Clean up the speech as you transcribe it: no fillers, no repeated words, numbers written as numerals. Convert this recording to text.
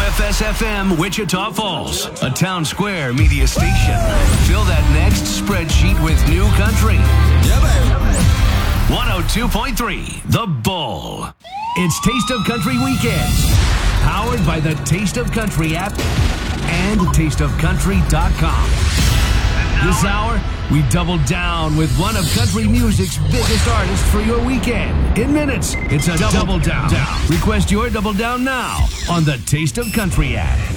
WFSFM Wichita Falls, a town square media station. Fill that next spreadsheet with new country. Yeah, baby. 102.3, The Bull. It's Taste of Country Weekends. Powered by the Taste of Country app and tasteofcountry.com. This hour, we double down with one of country music's biggest artists for your weekend. In minutes, it's a double down. Request your double down now on the Taste of Country app.